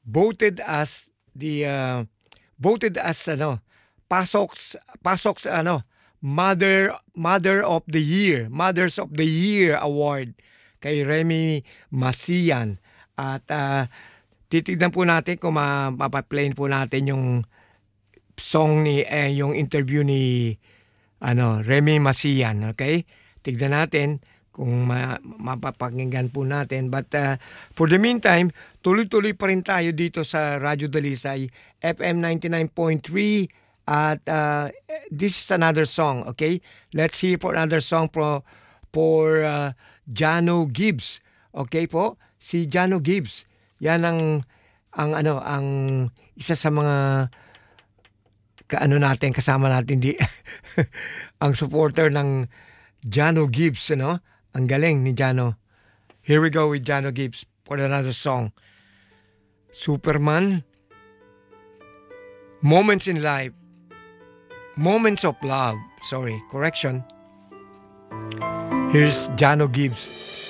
voted as the voted as Pasok's Mothers of the Year Award kay Remy Masian. At titignan po natin kung mapaplay po natin yung song yung interview ni Remy Masian, okay? Tignan natin kung mapapakinggan po natin. But for the meantime, tuloy-tuloy pa rin tayo dito sa Radyo Dalisay, FM 99.3. At this is another song, okay? Let's hear for another song for Jano Gibbs. Okay po? Si Jano Gibbs. Yan ang isa sa mga kasama natin ang supporter ng Jano Gibbs, Ang galing ni Jano. Here we go with Jano Gibbs for another song. Superman, Moments in Life, Moments of Love. Sorry, correction. Here's Jano Gibbs.